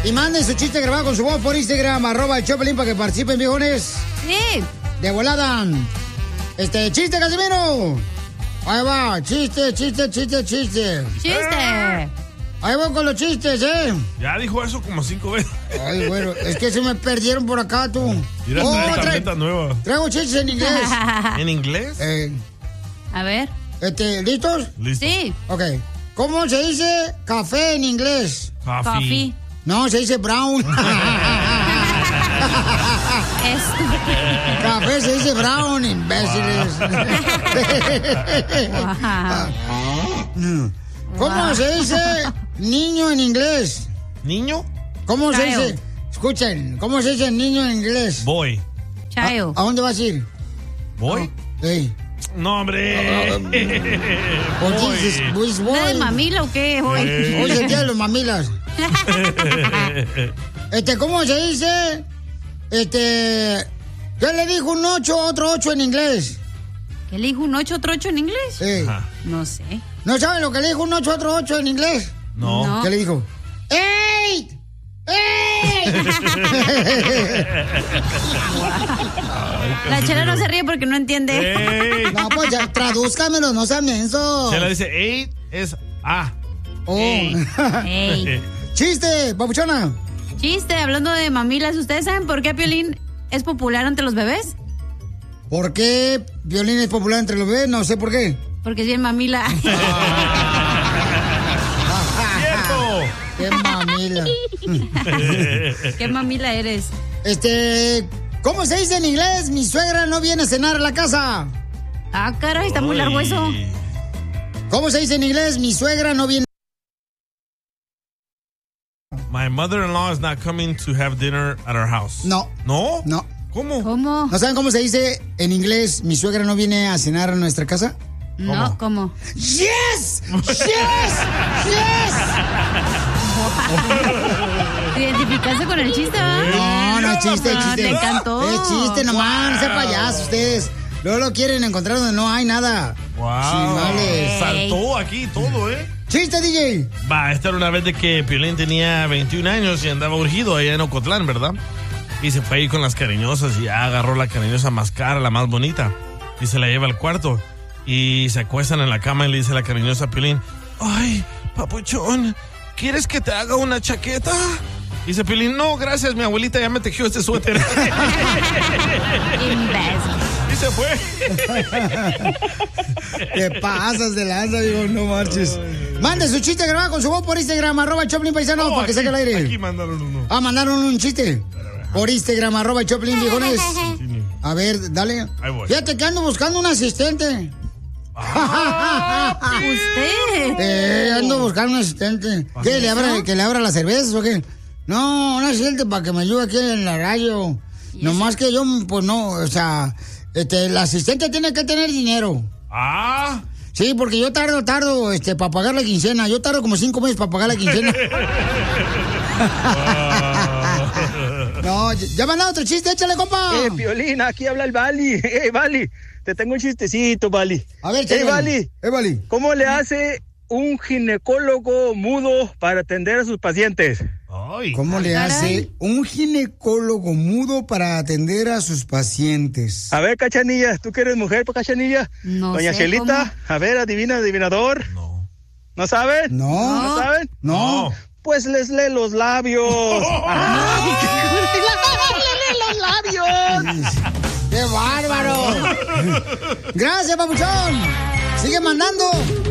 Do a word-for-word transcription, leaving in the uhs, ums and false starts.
Y manden su chiste grabado con su voz por Instagram, arroba el Choplin, para que participen, viejones. Sí. De volada. Este, chiste, Casimiro. Ahí va, chiste, chiste, chiste, chiste. Chiste. Ahí voy con los chistes, ¿eh? Ya dijo eso como cinco veces. Ay, bueno, es que se me perdieron por acá, tú. Mira, Oh, trae tra- tarjeta nueva. Traigo chistes en inglés. ¿En inglés? Eh, A ver. este, ¿listos? Listo. Sí. Ok. ¿Cómo se dice café en inglés? Coffee. Coffee. No, se dice brown. Café se dice brown, imbéciles. ¿Cómo Wow. se dice niño en inglés? ¿Niño? ¿Cómo se Child. dice? Escuchen, ¿cómo se dice niño en inglés? Boy. Child. ¿A, a dónde vas a ir? ¿Boy? Hey. No, hombre. Oh, Jesus, which ¿No de boy? mamila o qué, güey? Eh. Hoy es el día de los mamilas. Este, ¿cómo se dice? Este, ¿qué le dijo un ocho a otro ocho en inglés? ¿Qué le dijo un ocho otro ocho en inglés? Sí. Ajá. No sé. ¿No saben lo que le dijo un ocho a otro ocho en inglés? No. No. ¿Qué le dijo? ¡Eight! ¡Eight! La Chela no se ríe porque no entiende. Ey. No, pues ya, tradúzcamelo, no sean mensos. Se le dice eight es A. Oh. Ey. Ey. Chiste, papuchona. Chiste, hablando de mamilas, ¿ustedes saben por qué Piolín es popular entre los bebés? ¿Por qué Violín es popular entre los bebés? No sé por qué. Porque es bien mamila. ¡Cierto! ¡Qué mamila! ¿Qué mamila eres? Este, ¿cómo se dice en inglés? Mi suegra no viene a cenar a la casa. Ah, caray, está muy largo eso. Uy. ¿Cómo se dice en inglés? Mi suegra no viene. My mother-in-law is not coming to have dinner at our house. No. ¿No? No. ¿Cómo? ¿Cómo? ¿No saben cómo se dice en inglés? Mi suegra no viene a cenar a nuestra casa. No, ¿cómo? ¡Yes! ¡Yes! ¡Yes! ¿Te identificaste con el chiste, ¿verdad? No, no, chiste, Ah, chiste. te encantó. Es chiste nomás, no sean payasos ustedes. Luego lo quieren encontrar donde no hay nada. Wow. Chimales. Saltó aquí todo, ¿eh? Chiste, D J. Va, esta era una vez de que Piolín tenía veintiún años y andaba urgido allá en Ocotlán, ¿verdad? Y se fue ahí con las cariñosas y ya agarró la cariñosa más cara, la más bonita. Y se la lleva al cuarto. Y se acuestan en la cama y le dice la cariñosa a Piolín: ay, papuchón, ¿quieres que te haga una chaqueta? Y dice Piolín: no, gracias, mi abuelita ya me tejió este suéter. Y se fue. Te pasas de lanza, digo, no marches. Mande su chiste grabado con su voz por Instagram, arroba Choplin Paisano, No, para que aquí- saque el aire. Aquí mandaron uno. Ah, mandaron un chiste. Por Instagram, arroba Choplin, viejones. Continúe. A ver, dale. Ahí voy. Fíjate que ando buscando un asistente. ¿Usted? Eh, ando buscando un asistente. ¿Qué, le abra, que le abra las cervezas o qué? No, un asistente para que me ayude aquí en la radio. Nomás que yo, pues no, o sea, este, el asistente tiene que tener dinero. Ah. Sí, porque yo tardo, tardo, este, para pagar la quincena. Yo tardo como cinco meses para pagar la quincena. No, ya mandado otro chiste, échale, compa. Eh, Piolín, aquí habla el Bali. Eh, Bali, te tengo un chistecito, Bali. A ver, Eh, échale. Bali, Eh, Bali. ¿cómo le hace un ginecólogo mudo para atender a sus pacientes? Ay. ¿Cómo le caray. hace un ginecólogo mudo para atender a sus pacientes? A ver, Cachanilla, ¿tú que eres mujer, pues, Cachanilla? No Doña sé Chelita, a ver, adivina, adivinador. No. ¿No saben? No. ¿No saben? No. Pues les lee los labios. ¡Ay, ¡Le lee los labios! ¡Qué bárbaro! Gracias, papuchón. Sigue mandando.